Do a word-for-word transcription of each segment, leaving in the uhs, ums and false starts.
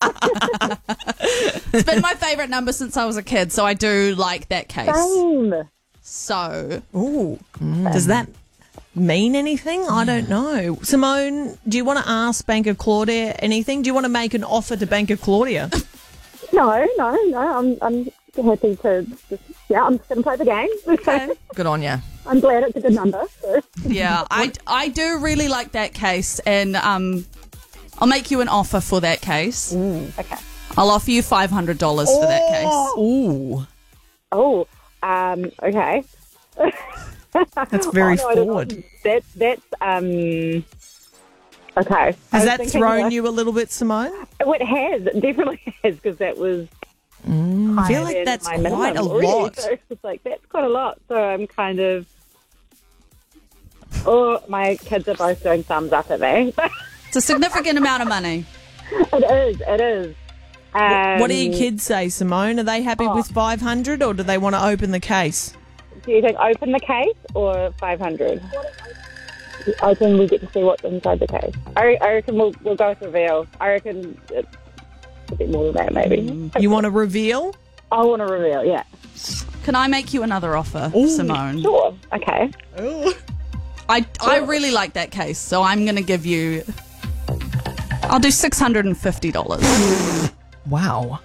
It's been my favourite number since I was a kid, so I do like that case. Same. So, Ooh. Does that mean anything? I don't know. Simone, do you want to ask Bank of Claudia anything? Do you want to make an offer to Bank of Claudia? No, no, no. I'm, I'm happy to just, yeah, I'm just going to play the game. okay. Good on you. I'm glad it's a good number. So. Yeah, I, I do really like that case, and um, I'll make you an offer for that case. Okay. I'll offer you five hundred dollars for that case. Ooh. Oh, um, okay. That's very Oh, no, I don't know. forward. That, that's, um, okay. Has that thrown you a little bit, Simone? Oh, it has. It definitely has, because that was I feel higher like than that's my quite minimum a already. lot. So it's like, that's quite a lot. So I'm kind of, oh, my kids are both doing thumbs up at me. It's a significant amount of money. It is, it is. Um, What do your kids say, Simone? Are they happy Oh. with five hundred or do they want to open the case? Do you think open the case or five hundred? I think we get to see what's inside the case. I, I reckon we'll, we'll go with reveal. I reckon it's a bit more than that, maybe. You want to reveal? I want to reveal, yeah. Can I make you another offer, Simone? Sure. Okay. I, I really like that case, so I'm going to give you... I'll do six hundred fifty dollars. Wow.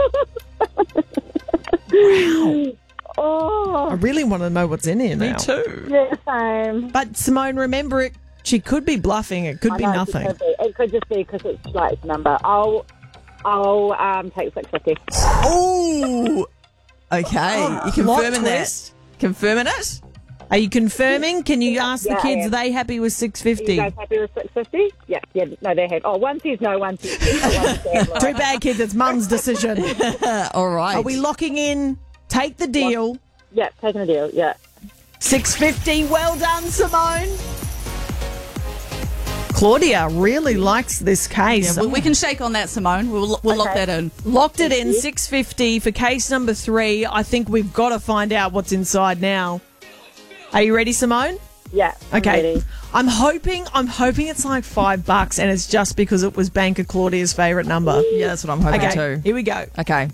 Oh, I really want to know what's in here now. Me too. yeah, same. But Simone, remember, it. She could be bluffing. It could I be know, nothing. It could, be. It could just be because it's like number. I'll, I'll um, take six fifty. Ooh. Okay. You Plot confirming that? twist. Confirming it? Are you confirming? Can you ask Yeah, the I kids, am. are they happy with six Are you fifty? guys happy with six fifty? Yeah, yeah. No, they're happy. Oh, one says no, one says yes. One says Too bad, kids. It's mum's decision. Uh, all right. Are we locking in? Take the deal. Yeah, taking a deal. Yeah. six fifty. Well done, Simone. Claudia really likes this case. Yeah, we, we can shake on that, Simone. We'll, we'll lock Okay. that in. Locked it in, six fifty for case number three. I think we've got to find out what's inside now. Are you ready, Simone? Yeah. I'm Okay. ready. I'm hoping I'm hoping it's like five bucks and it's just because it was Bank of Claudia's favourite number. Yeah, that's what I'm hoping Okay, too. here we go. Okay.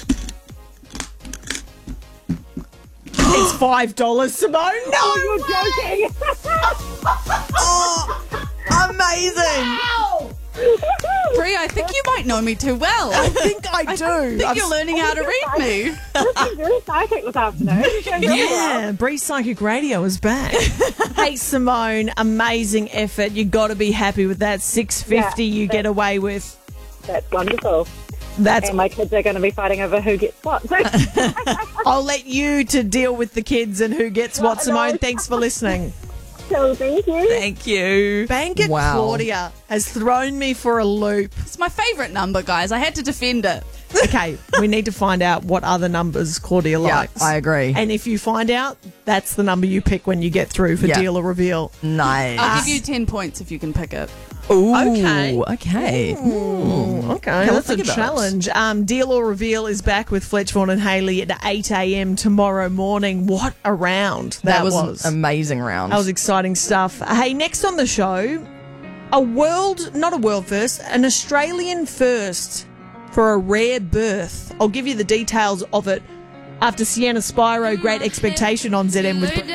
It's five dollars, Simone. No, Oh, you're joking. amazing. Brie, I think you might know me too well. I think I do. I think I've- you're learning how to read me. This is very psychic this afternoon. You're doing really well. Yeah, Bree Psychic Radio is back. Hey, Simone, amazing effort. You got to be happy with that. six fifty Yeah, you get away with. That's wonderful. That's. And my kids are going to be fighting over who gets what. So, I'll let you to deal with the kids and who gets what. No, Simone, no. thanks for listening. so thank you. Thank you. Bank of Wow. Claudia has thrown me for a loop. It's my favourite number, guys. I had to defend it. Okay, we need to find out what other numbers Claudia Yeah, likes. I agree. And if you find out, that's the number you pick when you get through for Yeah. deal or reveal. Nice. I'll give you ten points if you can pick it. Ooh, Okay. Okay. Okay, we'll that's a think about it. challenge. Um, Deal or Reveal is back with Fletch Vaughan and Haley at eight a.m. tomorrow morning. What a round that, That was, was. an amazing round. That was exciting stuff. Hey, next on the show, a world, not a world first, an Australian first for a rare birth. I'll give you the details of it after Sienna Spyro, Great Expectation on Z M with